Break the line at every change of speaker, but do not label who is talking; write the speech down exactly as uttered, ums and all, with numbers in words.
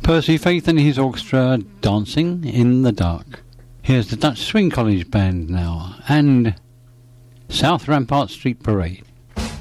Percy Faith and his orchestra, Dancing in the Dark. Here's the Dutch Swing College Band now, and South Rampart Street Parade.